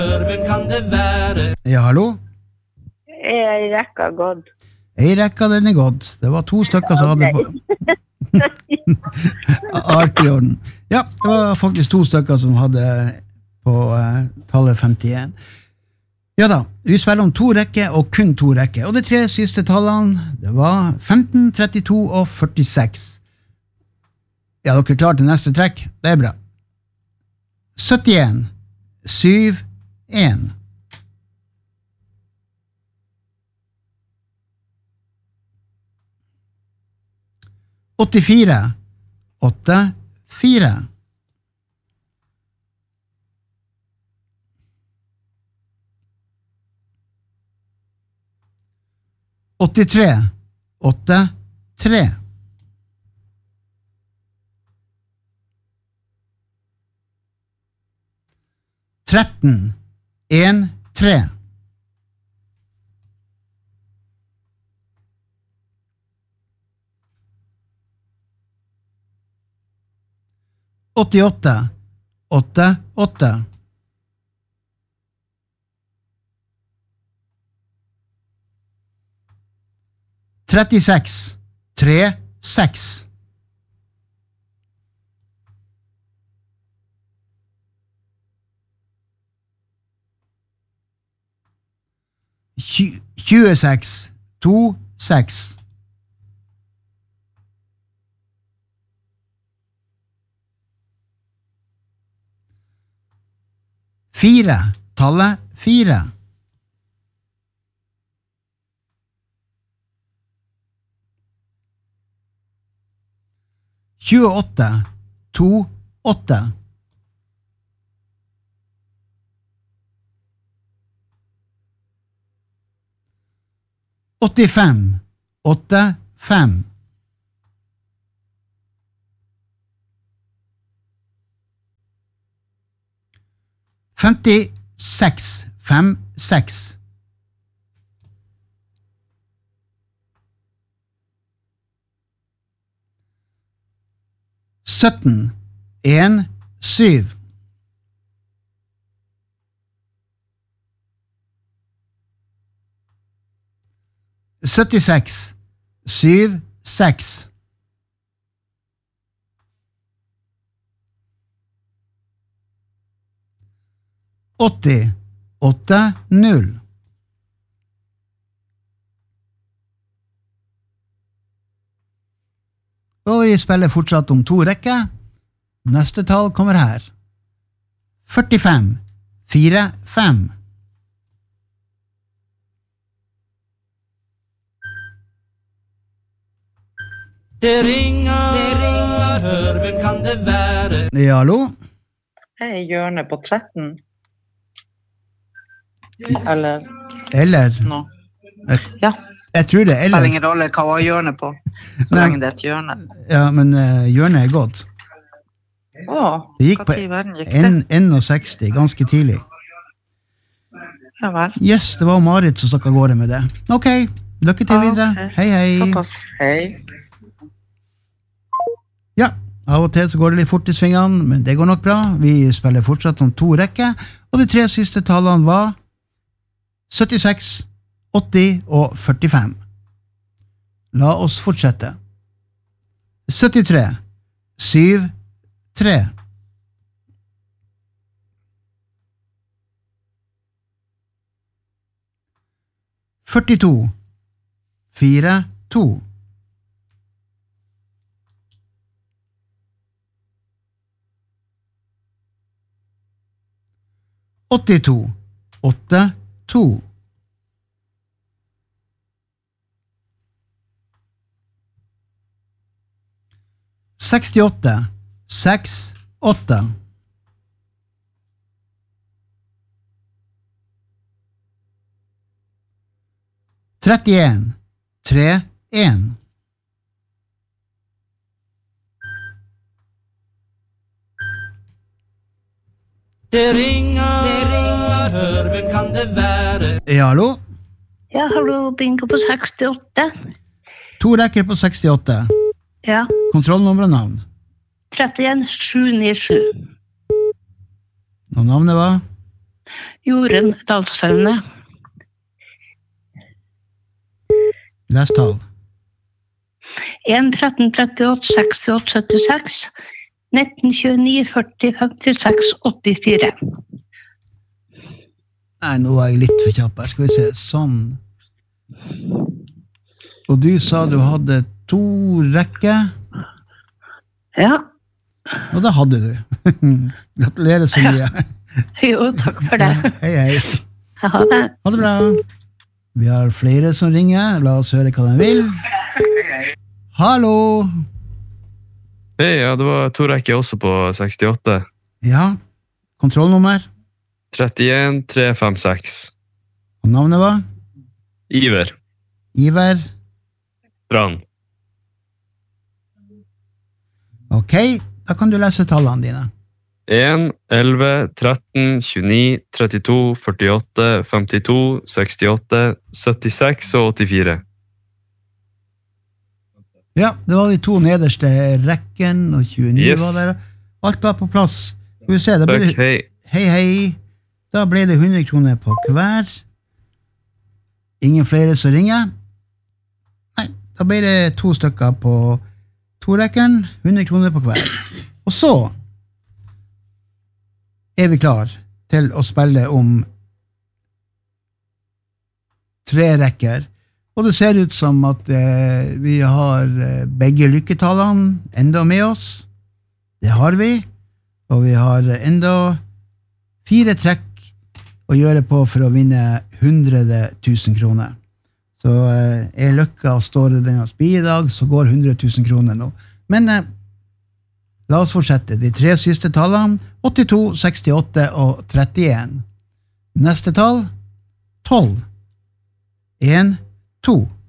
Ja, hallo? I rekka gått. I rekka den gått. Det var 2 stykker som hadde på... Artig orden. Ja, det var faktisk 2 stykker som hadde på tallet 51. Ja da, vi spiller om 2 rekker og kun 2 rekker. Og de 3 siste tallene, det var 15, 32 og 46. Ja, dere er klare til neste trekk? Det er bra. 71, 7, 1. 84, 8, 4. 83, 8, 3. 13, 1, 3. 88, 8, 8. 36, 3, 6. 26, 2, 6. 4, tallet 4. 28, 2, 8. 85, 8, 5. 56, 5, 6. 17, 1, 7. 76, 7, 6. 80, 8, 0. Og vi spiller fortsatt om 2 rekker. Neste tall kommer her. 45, 4, 5. 'Det ringer, hør, hvem kan det være?' Ja, hallo? Jeg Hjørne på 13. Eller no. Ja. Jeg tror det er eller. Spiller ingen rolle hva var hjørne på, så lenge det er et hjørne. Ja, men hjørnet er godt. Det gikk på 61, ganske tidlig. Ja vel. Yes, det var Marit som stakk av gårde med det. Ok, lykke til videre. Okay. Hei, hei. Såpass. Hei. Ja, av og til så går det litt fort i svingene, men det går nok bra. Vi spiller fortsatt om 2 rekker, og de 3 siste tallene var 76, 80 og 45. La oss fortsette. 73, 7, 3. 42, 4, 2. 82, 8, 2. 68, 6, 8. 31, 3, 1. 'Det ringer, hør, hvem kan det være?' Ja, hallo? Ja, hallo, bingo på 68. 2 rekker på 68. Ja. Kontrollnummer og navn. 31, 797. Og navnet var? Jorunn Dalsaune. Les tall. 1, 13, 38, 68, 76, 19, 29, 40, 56, 84. Nei, nå var jeg litt for kjapp her. Skal vi se, sånn. Og du sa du hadde 2 rekker, Ja, og det hadde du. Gratulerer så mye. jo, takk for det. Hei, hei. Ha det. Ha det bra. Vi har flere som ringer. La oss høre hva de vil. Hallo. Hei, ja, det var 2 rekker også på 68. Ja, kontrollnummer. 31 356. Og navnet var? Iver. Iver. Brann. Ok, da kan du lese tallene dine. 1, 11, 13, 29, 32, 48, 52, 68, 76 og 84. Ja, det var de 2 nederste rekken, og 29 Yes. var der. Alt var på plass. Skal vi se, da ble Takk, det, hei. hei, hei. Da ble det 100 kroner på hver. Ingen flere som ringer. Nei, da ble det 2 stykker på 2 rekken, 100 kroner på hver. Og så er vi klar til å spille om 3 rekker. Og det ser ut som at vi har begge lykketallene enda med oss. Det har vi. Og vi har enda 4 trekk å gjøre på for å vinne 100 000 kroner. Så er Løkka og står det denne spil i dag, så går 100 000 kroner nå. Men la oss fortsette. De 3 siste tallene, 82, 68 og 31. Neste tall, 12. 1, 2.